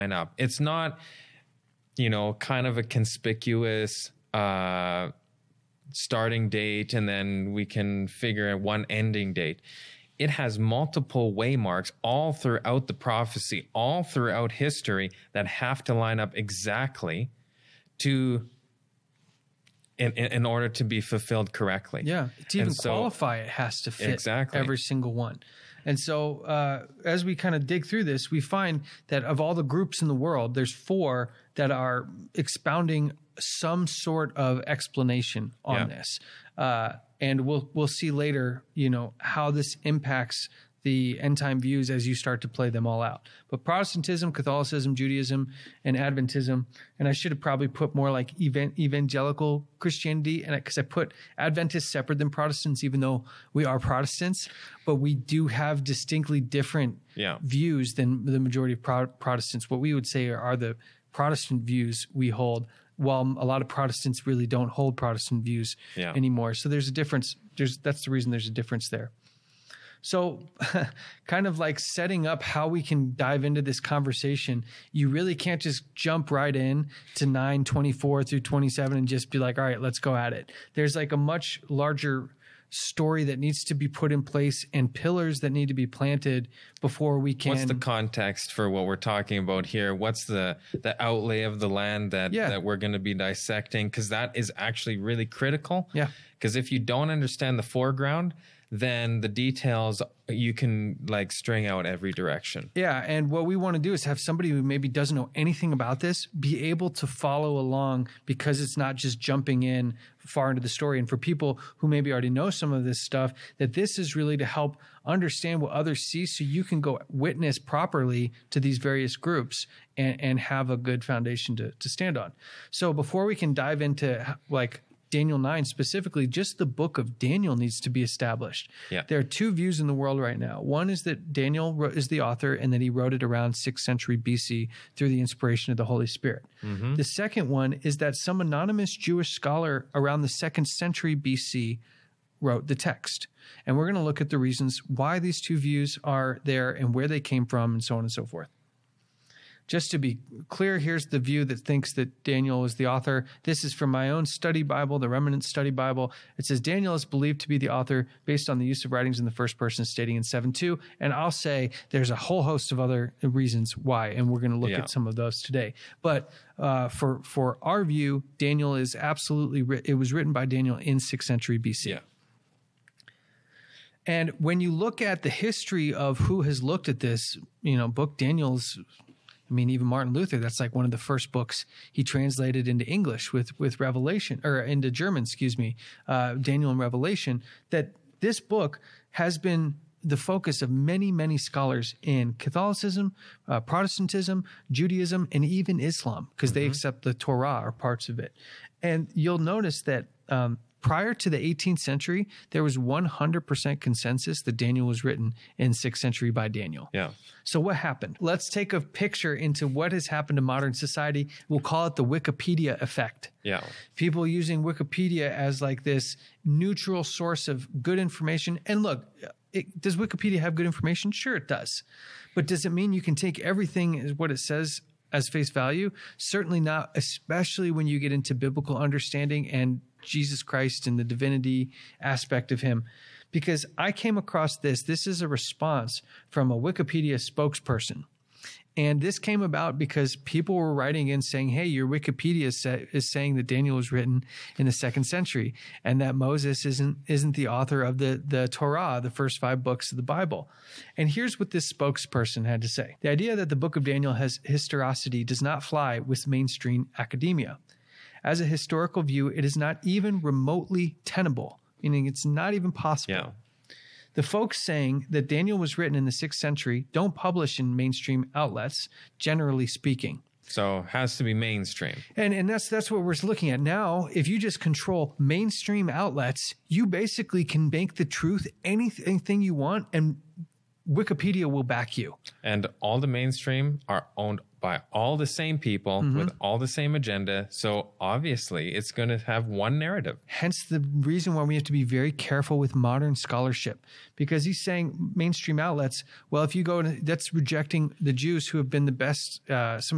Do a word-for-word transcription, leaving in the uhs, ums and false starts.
up. It's not, you know, kind of a conspicuous uh, starting date and then we can figure out one ending date. It has multiple waymarks all throughout the prophecy, all throughout history that have to line up exactly to in, in, in order to be fulfilled correctly. Yeah, to even so, qualify, it has to fit exactly. every single one. And so uh, as we kind of dig through this, we find that of all the groups in the world, there's four that are expounding some sort of explanation on yeah. this. Uh, and we'll we'll see later, you know, how this impacts the end time views as you start to play them all out. But Protestantism, Catholicism, Judaism, and Adventism, and I should have probably put more like evan- evangelical Christianity, and because I, I put Adventists separate than Protestants, even though we are Protestants, but we do have distinctly different yeah. views than the majority of Pro- Protestants. What we would say are, are the Protestant views we hold, while a lot of Protestants really don't hold Protestant views yeah. anymore. So there's a difference. There's that's the reason there's a difference there. So kind of like setting up how we can dive into this conversation, you really can't just jump right in to nine twenty-four through twenty-seven and just be like, all right, let's go at it. There's like a much larger story that needs to be put in place and pillars that need to be planted before we can. What's the context for what we're talking about here? What's the, the outlay of the land that, yeah. that we're going to be dissecting? Because that is actually really critical. Yeah. Because if you don't understand the foreground, then the details you can like string out every direction. Yeah. And what we want to do is have somebody who maybe doesn't know anything about this be able to follow along, because it's not just jumping in far into the story. And for people who maybe already know some of this stuff, that this is really to help understand what others see so you can go witness properly to these various groups and, and have a good foundation to, to stand on. So before we can dive into like Daniel nine specifically, just the book of Daniel needs to be established. Yeah. There are two views in the world right now. One is that Daniel wrote, is the author and that he wrote it around sixth century B C through the inspiration of the Holy Spirit. Mm-hmm. The second one is that some anonymous Jewish scholar around the second century B C wrote the text. And we're going to look at the reasons why these two views are there and where they came from and so on and so forth. Just to be clear, here's the view that thinks that Daniel is the author. This is from my own study Bible, the Remnant Study Bible. It says Daniel is believed to be the author based on the use of writings in the first person stating in seven two. And I'll say there's a whole host of other reasons why, and we're going to look yeah. at some of those today. But uh, for for our view, Daniel is absolutely, ri- it was written by Daniel in sixth century B C. Yeah. And when you look at the history of who has looked at this, you know, book, Daniel's, I mean, even Martin Luther, that's like one of the first books he translated into English with, with Revelation, or into German, excuse me, uh, Daniel and Revelation, that this book has been the focus of many, many scholars in Catholicism, uh, Protestantism, Judaism, and even Islam, because mm-hmm. they accept the Torah or parts of it. And you'll notice that um, prior to the eighteenth century, there was one hundred percent consensus that Daniel was written in sixth century by Daniel. Yeah. So what happened? Let's take a picture into what has happened to modern society. We'll call it the Wikipedia effect. Yeah. People using Wikipedia as like this neutral source of good information. And look, it, does Wikipedia have good information? Sure, it does. But does it mean you can take everything as what it says as face value? Certainly not, especially when you get into biblical understanding and Jesus Christ and the divinity aspect of him. Because I came across this. This is a response from a Wikipedia spokesperson. And this came about because people were writing in saying, hey, your Wikipedia say, is saying that Daniel was written in the second century and that Moses isn't isn't the author of the, the Torah, the first five books of the Bible. And here's what this spokesperson had to say. The idea that the book of Daniel has historicity does not fly with mainstream academia. As a historical view, it is not even remotely tenable, meaning it's not even possible. Yeah. The folks saying that Daniel was written in the sixth century don't publish in mainstream outlets, generally speaking. So it has to be mainstream. And and that's that's what we're looking at now. If you just control mainstream outlets, you basically can make the truth anything you want, and Wikipedia will back you. And all the mainstream are owned by all the same people mm-hmm. with all the same agenda. So obviously it's going to have one narrative. Hence the reason why we have to be very careful with modern scholarship, because he's saying mainstream outlets. Well, if you go to, that's rejecting the Jews who have been the best, uh, some